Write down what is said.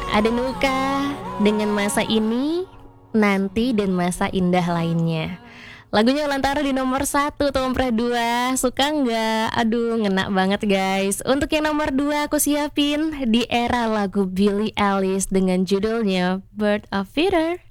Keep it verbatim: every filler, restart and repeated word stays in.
Ada Nuka dengan Masa Ini, Nanti, dan Masa Indah lainnya. Lagunya Lantara di nomor satu tuh Ompre dua. Suka nggak? Aduh ngena banget guys. Untuk yang nomor dua aku siapin Di Era lagu Billie Eilish dengan judulnya Bird of Feather.